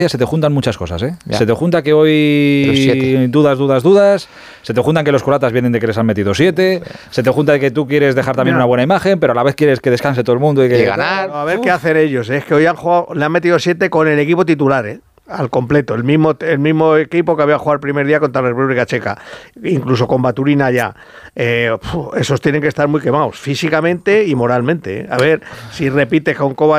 se te juntan muchas cosas, ¿eh? Ya. Se te junta que hoy dudas, se te juntan que los colatas vienen de que les han metido 7, se te junta de que tú quieres dejar también una buena imagen, pero a la vez quieres que descanse todo el mundo y ganar. A ver qué hacer ellos, es que hoy le han metido 7 con el equipo titular, al completo, el mismo equipo que había jugado el primer día contra la República Checa, incluso con Baturina ya. Esos tienen que estar muy quemados, físicamente y moralmente. A ver si repites con Kovac